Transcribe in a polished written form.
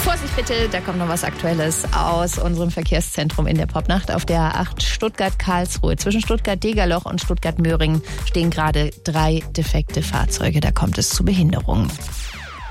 Vorsicht bitte, da kommt noch was Aktuelles aus unserem Verkehrszentrum in der Popnacht. Auf der A8 Stuttgart-Karlsruhe zwischen Stuttgart-Degerloch und Stuttgart-Möhringen stehen gerade 3 defekte Fahrzeuge. Da kommt es zu Behinderungen.